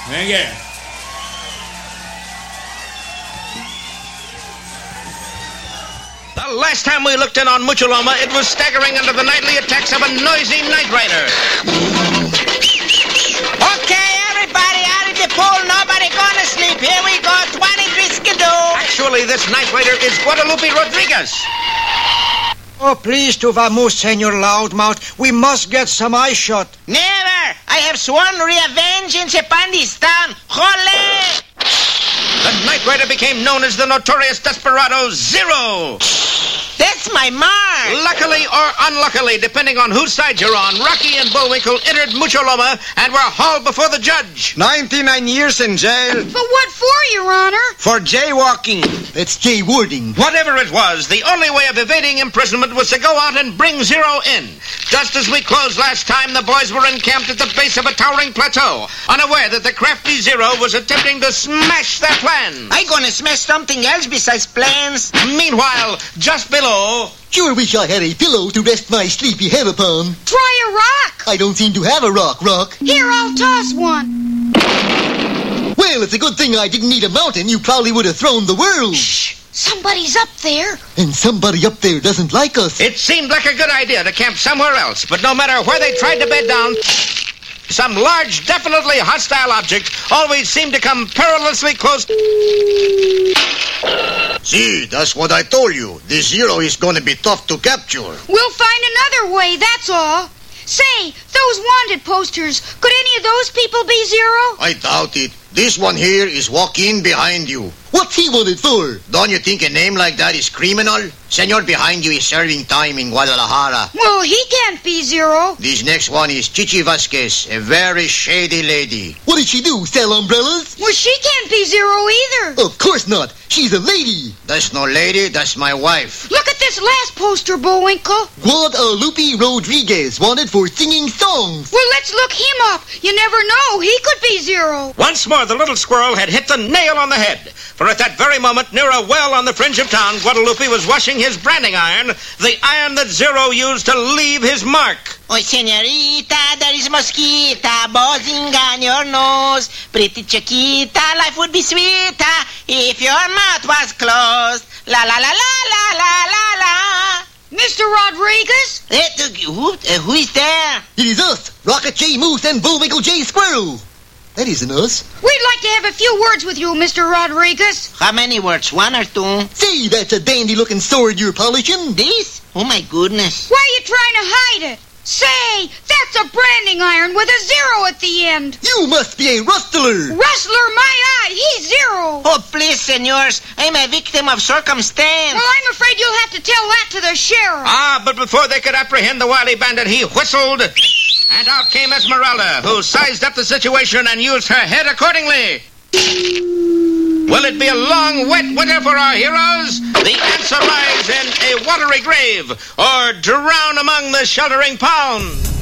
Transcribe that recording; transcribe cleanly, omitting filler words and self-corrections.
Yeah. The last time we looked in on Mucholoma, it was staggering under the nightly attacks of a noisy night rider. Okay, everybody out of the pool. Nobody gonna sleep. Here we go. 23 skidoo. Actually, this night rider is Guadalupe Rodriguez. Oh, please, to vamos, Senor Loudmouth. We must get some eye shot. Never. I have sworn revengeance upon this town. Jole! The night rider became known as the notorious desperado Zero. That's my mark. Luckily or unluckily, depending on whose side you're on, Rocky and Bullwinkle entered Mucholoma and were hauled before the judge. 99 years in jail. But what for, Your Honor? For jaywalking. That's jaywarding. Whatever it was, the only way of evading imprisonment was to go out and bring Zero in. Just as we closed last time, the boys were encamped at the base of a towering plateau, unaware that the crafty Zero was attempting to smash their plan. I gonna smash something else besides plans. Meanwhile, just below... Sure wish I had a pillow to rest my sleepy head upon. Try a rock. I don't seem to have a rock. Here, I'll toss one. Well, it's a good thing I didn't need a mountain. You probably would have thrown the world. Shh! Somebody's up there. And somebody up there doesn't like us. It seemed like a good idea to camp somewhere else, but no matter where they tried to bed down, some large, definitely hostile object always seemed to come perilously close. See, that's what I told you. This Zero is gonna be tough to capture. We'll find another way, that's all. Say, those wanted posters, could any of those people be Zero? I doubt it. This one here is Joaquin behind you. What's he wanted for? Don't you think a name like that is criminal? Senor behind you is serving time in Guadalajara. Well, he can't be Zero. This next one is Chichi Vasquez, a very shady lady. What did she do, sell umbrellas? Well, she can't be Zero either. Of course not. She's a lady. That's no lady, that's my wife. Look at this last poster, Bullwinkle. Guadalupe Rodriguez, wanted for singing songs. Well, let's look him up. You never know. He could be Zero. Once more, the little squirrel had hit the nail on the head. For at that very moment, near a well on the fringe of town, Guadalupe was washing his branding iron, the iron that Zero used to leave his mark. Oi, senorita, there is mosquita buzzing on your nose. Pretty Chiquita, life would be sweeter if your mouth was closed. La la la la la la la la. Mr. Rodriguez? Who is there? It is us, Rocket J. Moose and Bullwinkle J. Squirrel. That isn't us. We'd like to have a few words with you, Mr. Rodriguez. How many words? One or two? Say, that's a dandy-looking sword you're polishing. This? Oh, my goodness. Why are you trying to hide it? Say, that's a branding iron with a zero at the end. You must be a rustler. Rustler, my eye, he's Zero. Oh, please, senors. I'm a victim of circumstance. Well, I'm afraid you'll have to tell that to the sheriff. Ah, but before they could apprehend the wily bandit, he whistled, and out came Esmeralda, who sized up the situation and used her head accordingly. Will it be a long, wet winter for our heroes? The answer lies in a watery grave, or drown among the sheltering palms.